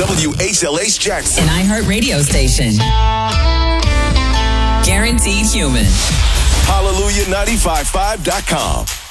WHLH Jackson. An iHeart radio station. Guaranteed human. Hallelujah955.com.